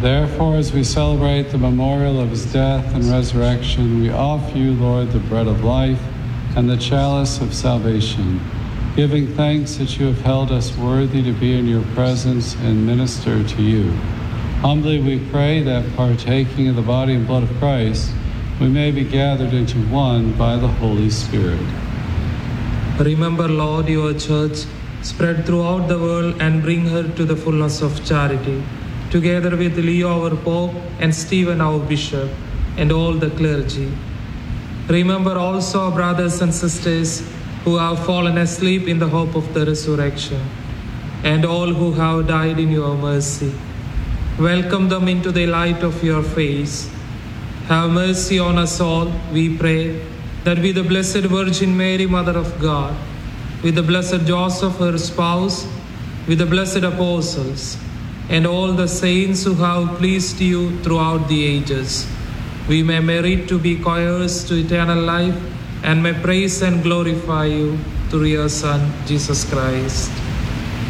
Therefore, as we celebrate the memorial of his death and resurrection, we offer you, Lord, the bread of life and the chalice of salvation, giving thanks that you have held us worthy to be in your presence and minister to you. Humbly we pray that, partaking of the body and blood of Christ, we may be gathered into one by the Holy Spirit. Remember, Lord, your church spread throughout the world and bring her to the fullness of charity, together with Leo, our Pope, and Stephen, our Bishop, and all the clergy. Remember also our brothers and sisters who have fallen asleep in the hope of the resurrection, and all who have died in your mercy. Welcome them into the light of your face. Have mercy on us all, we pray, that with the Blessed Virgin Mary, Mother of God, with the Blessed Joseph, her spouse, with the blessed apostles, and all the saints who have pleased you throughout the ages, we may merit to be heirs to eternal life and may praise and glorify you through your Son, Jesus Christ.